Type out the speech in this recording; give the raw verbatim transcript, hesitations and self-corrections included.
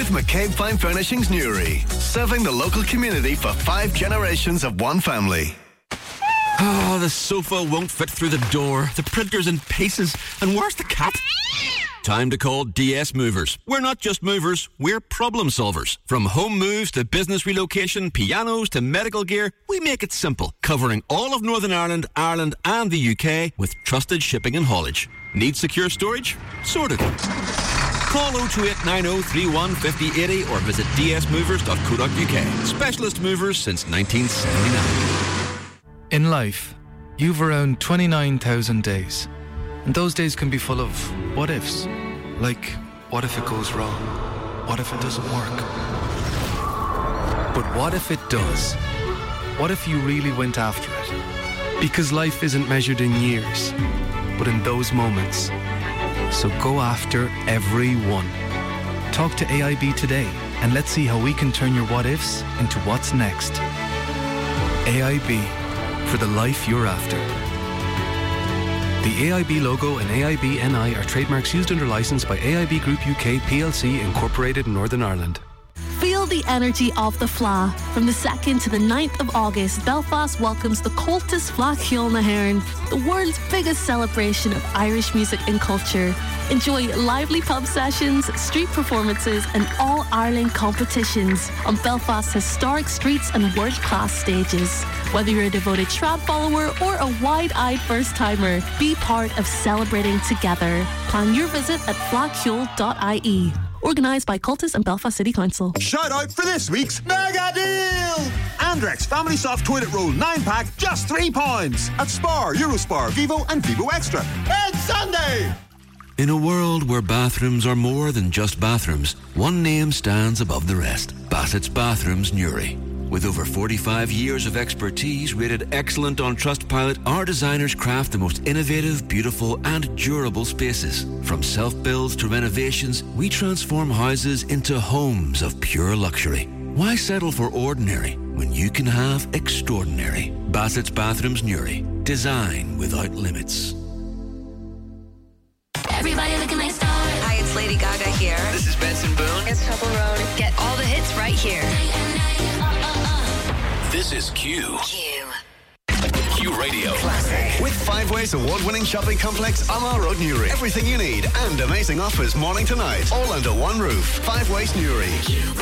McCabe Fine Furnishings Newry, serving the local community for five generations of one family. Oh, the sofa won't fit through the door. The printer's in pieces. And where's the cat? Time to call D S Movers. We're not just movers, we're problem solvers. From home moves to business relocation, pianos to medical gear, we make it simple, covering all of Northern Ireland, Ireland and the U K with trusted shipping and haulage. Need secure storage? Sorted. Call oh two eight nine oh three one five oh eight oh or visit d s movers dot co dot u k. Specialist movers since nineteen seventy-nine. In life, you've around twenty-nine thousand days. And those days can be full of what-ifs. Like, what if it goes wrong? What if it doesn't work? But what if it does? What if you really went after it? Because life isn't measured in years, but in those moments. So go after every one. Talk to A I B today, and let's see how we can turn your what-ifs into what's next. A I B, for the life you're after. The A I B logo and A I B N I are trademarks used under licence by A I B Group U K P L C Incorporated in Northern Ireland. Feel the energy of the Fleadh. From the second to the ninth of August, Belfast welcomes the Cultus Fleadh Cheoil na hÉireann, the world's biggest celebration of Irish music and culture. Enjoy lively pub sessions, street performances and all-Ireland competitions on Belfast's historic streets and world-class stages. Whether you're a devoted trad follower or a wide-eyed first-timer, be part of celebrating together. Plan your visit at fleadh cheoil dot I E. Organised by Cultus and Belfast City Council. Shout out for this week's mega deal! Andrex Family Soft Toilet Roll nine pack, just three pounds at Spar, Eurospar, Vivo and Vivo Extra. It's Sunday! In a world where bathrooms are more than just bathrooms, one name stands above the rest. Bassett's Bathrooms Newry. With over forty-five years of expertise rated excellent on Trustpilot, our designers craft the most innovative, beautiful and durable spaces. From self-builds to renovations, we transform houses into homes of pure luxury. Why settle for ordinary when you can have extraordinary? Bassett's Bathrooms Newry. Design without limits. Everybody looking like stars. Hi, it's Lady Gaga here. This is Benson Boone. It's Trouble Road. Get all the hits right here. This is Q. Q. Q Radio. Classic. With Five Ways award-winning shopping complex Amar Road Newry. Everything you need and amazing offers morning to night. All under one roof. Five Ways Newry.